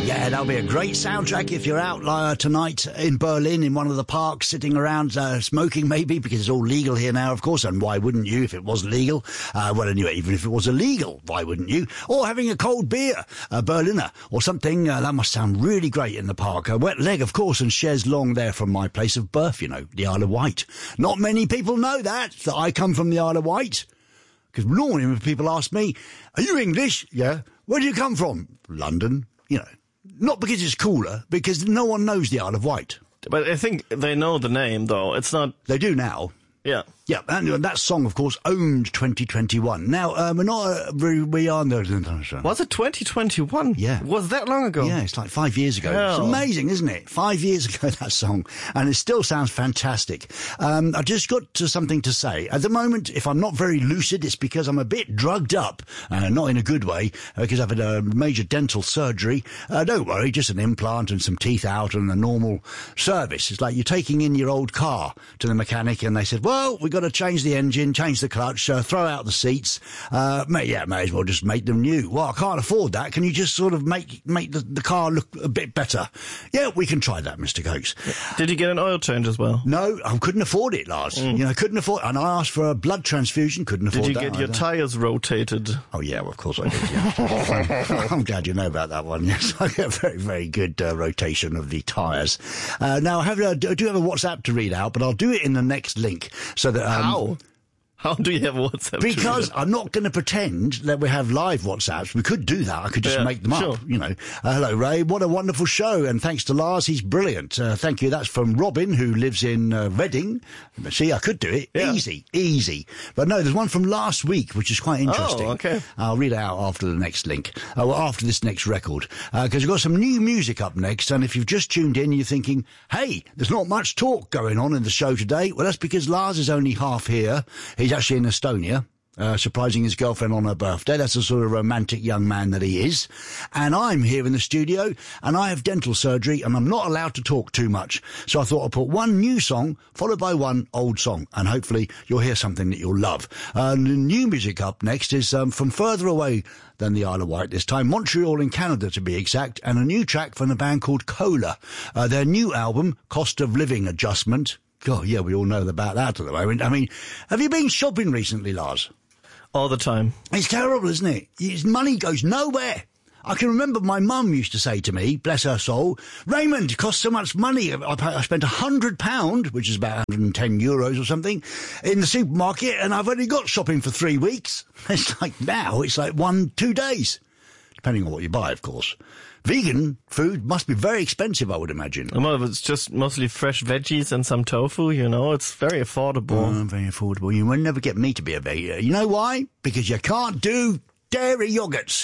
Yeah, that'll be a great soundtrack if you're out tonight in Berlin in one of the parks sitting around smoking maybe, because it's all legal here now, of course, and why wouldn't you if it was legal? Well, anyway, even if it was illegal, why wouldn't you? Or having a cold beer, a Berliner or something, that must sound really great in the park. A wet leg, of course, and chaise longue there from my place of birth, you know, the Isle of Wight. Not many people know that I come from the Isle of Wight. Because normally when people ask me, are you English? Yeah. Where do you come from? London. You know, not because it's cooler, because no one knows the Isle of Wight. But I think they know the name, though. It's not... They do now. Yeah. Yeah, and that song, of course, owned 2021. Now, we're not, we are... Was it 2021? Yeah. Was that long ago? Yeah, it's like 5 years ago. Hell. It's amazing, isn't it? 5 years ago, that song. And it still sounds fantastic. I just got to something to say. At the moment, if I'm not very lucid, it's because I'm a bit drugged up. Not in a good way, because I've had a major dental surgery. Don't worry, just an implant and some teeth out and a normal service. It's like you're taking in your old car to the mechanic and they said, well, we've got to change the engine, change the clutch, throw out the seats. May as well just make them new. Well, I can't afford that. Can you just sort of make the car look a bit better? Yeah, we can try that, Mr. Cokes. Did you get an oil change as well? No, I couldn't afford it, Lars. You know, couldn't afford, and I asked for a blood transfusion, couldn't afford that. Did you get your tyres rotated? Oh yeah, well, of course I did, yeah. I'm glad you know about that one, yes. I get a very, very good rotation of the tyres. Now, I do have a WhatsApp to read out, but I'll do it in the next link. So that, How? How do you have WhatsApp? Because I'm not going to pretend that we have live WhatsApps. We could do that. I could just make them up, you know. Hello, Ray. What a wonderful show. And thanks to Lars, he's brilliant. Thank you. That's from Robin, who lives in Reading. See, I could do it. Yeah. Easy. But no, there's one from last week, which is quite interesting. Oh, okay. I'll read it out after the next link. After this next record. Because we've got some new music up next. And if you've just tuned in, you're thinking, hey, there's not much talk going on in the show today. Well, that's because Lars is only half here. He's actually in Estonia, surprising his girlfriend on her birthday. That's the sort of romantic young man that he is. And I'm here in the studio, and I have dental surgery, and I'm not allowed to talk too much. So I thought I'd put one new song, followed by one old song, and hopefully you'll hear something that you'll love. The new music up next is from further away than the Isle of Wight this time, Montreal in Canada to be exact, and a new track from a band called Cola. Their new album, Cost of Living Adjustment. God, yeah, we all know about that at the moment. I mean, have you been shopping recently, Lars? All the time. It's terrible, isn't it? His money goes nowhere. I can remember my mum used to say to me, bless her soul, Raymond, it costs so much money. I spent £100, which is about 110 euros or something, in the supermarket, and I've only got shopping for 3 weeks. It's like now, it's like 1-2 days. Depending on what you buy, of course. Vegan food must be very expensive, I would imagine. Well, it's just mostly fresh veggies and some tofu, you know. It's very affordable. Very affordable. You will never get me to be a vegan. You know why? Because you can't do dairy yogurts.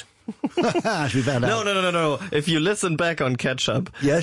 As we found out. No. If you listen back on Catch Up, yes.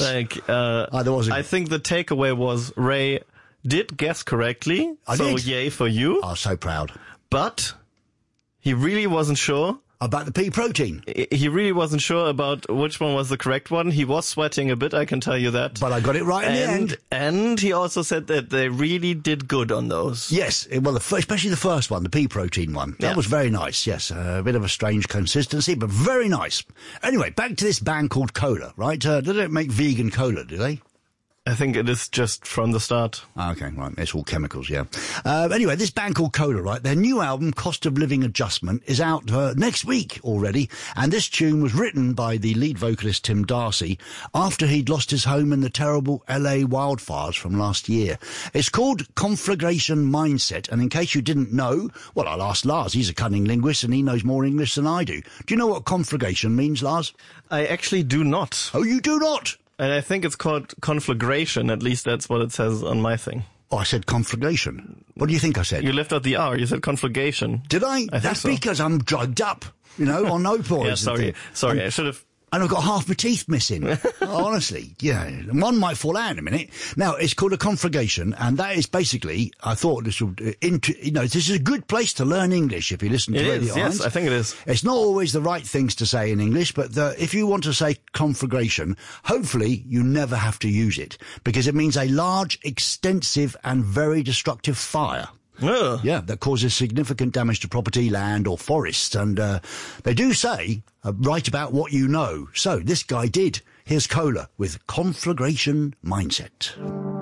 I think the takeaway was Ray did guess correctly. I did. Yay for you. I'm so proud. But he really wasn't sure. About the pea protein. He really wasn't sure about which one was the correct one. He was sweating a bit, I can tell you that. But I got it right in the end. And he also said that they really did good on those. Yes, well, especially the first one, the pea protein one. That was very nice, yes. A bit of a strange consistency, but very nice. Anyway, back to this band called Cola, right? They don't make vegan cola, do they? I think it is just from the start. Okay, right. It's all chemicals, yeah. Anyway, this band called Cola, right? Their new album, Cost of Living Adjustment, is out next week already. And this tune was written by the lead vocalist Tim Darcy after he'd lost his home in the terrible LA wildfires from last year. It's called Conflagration Mindset. And in case you didn't know, well, I'll ask Lars. He's a cunning linguist and he knows more English than I do. Do you know what conflagration means, Lars? I actually do not. Oh, you do not? And I think it's called conflagration. At least that's what it says on my thing. Oh, I said conflagration. What do you think I said? You left out the R. You said conflagration. Did I? That's so. Because I'm drugged up, you know, on opioids. Yeah, sorry. I should have... And I've got half my teeth missing. Honestly, yeah. One might fall out in a minute. Now, it's called a conflagration, and that is basically, I thought this would, this is a good place to learn English if you listen to Radio 1. Yes, I think it is. It's not always the right things to say in English, but if you want to say conflagration, hopefully you never have to use it, because it means a large, extensive, and very destructive fire. Yeah, that causes significant damage to property, land or forests. And they do say, write about what you know. So this guy did. Here's Kohler with Conflagration Mindset.